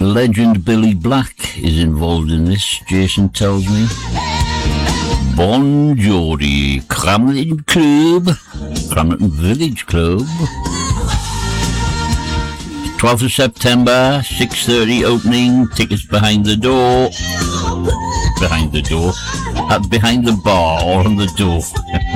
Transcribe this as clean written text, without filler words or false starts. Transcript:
Legend Billy Black is involved in this, Jason tells me. Bon Jovi, Cramlin Village Club. 12th of September, 6:30 opening, tickets behind the door. Behind the bar or on the door.